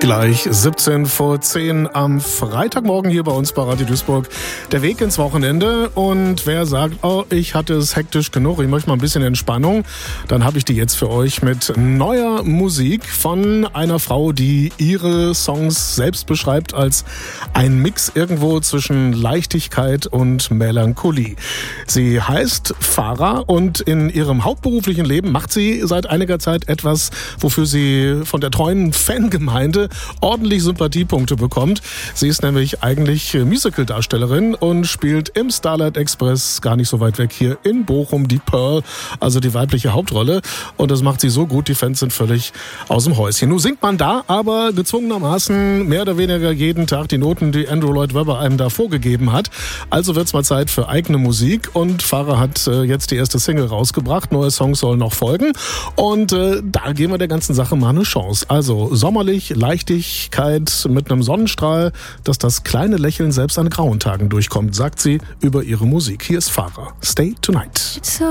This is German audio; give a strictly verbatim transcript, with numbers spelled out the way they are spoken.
Gleich siebzehn vor zehn am Freitagmorgen hier bei uns bei Radio Duisburg. Der Weg ins Wochenende. Und wer sagt, oh, ich hatte es hektisch genug, ich möchte mal ein bisschen Entspannung, dann habe ich die jetzt für euch mit neuer Musik von einer Frau, die ihre Songs selbst beschreibt als ein Mix irgendwo zwischen Leichtigkeit und Melancholie. Sie heißt Farah und in ihrem hauptberuflichen Leben macht sie seit einiger Zeit etwas, wofür sie von der treuen Fangemeinde ordentlich Sympathiepunkte bekommt. Sie ist nämlich eigentlich Musical-Darstellerin und spielt im Starlight Express, gar nicht so weit weg hier in Bochum, die Pearl, also die weibliche Hauptrolle. Und das macht sie so gut, die Fans sind völlig aus dem Häuschen. Nun singt man da aber gezwungenermaßen mehr oder weniger jeden Tag die Noten, die Andrew Lloyd Webber einem da vorgegeben hat. Also wird's mal Zeit für eigene Musik und Farah hat äh, jetzt die erste Single rausgebracht. Neue Songs sollen noch folgen und äh, da geben wir der ganzen Sache mal eine Chance. Also sommerlich, Leichtigkeit mit einem Sonnenstrahl, dass das kleine Lächeln selbst an grauen Tagen durchkommt, sagt sie über ihre Musik. Hier ist Farah. Stay Tonight. So